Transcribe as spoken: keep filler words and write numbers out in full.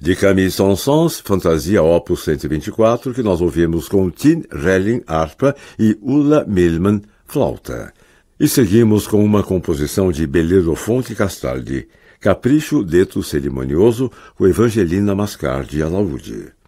De Camille Saint-Saëns, Fantasia Opus cento e vinte e quatro, que nós ouvimos com Tin Relling, harpa, e Ulla Millman, flauta. E seguimos com uma composição de Bellerofonte Castaldi, Capricho Detto Cerimonioso, com Evangelina Mascardi alaúde.